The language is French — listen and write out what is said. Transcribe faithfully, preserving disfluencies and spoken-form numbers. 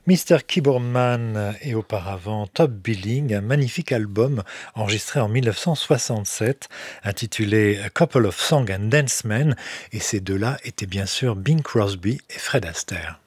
Mister Keyboardman et auparavant Top Billing, un magnifique album enregistré en mille neuf cent soixante-sept intitulé A Couple of Song and Dance Men, et ces deux-là étaient bien sûr Bing Crosby et Fred Astaire.